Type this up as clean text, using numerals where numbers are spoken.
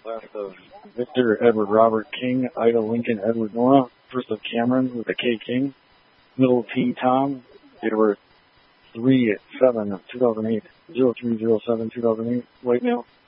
Last of Victor Edward Robert King, Ida Lincoln Edward Nora. First of Cameron with a K King. Middle T Tom. Date of birth 3/7/2008. 03/07/2008. White male.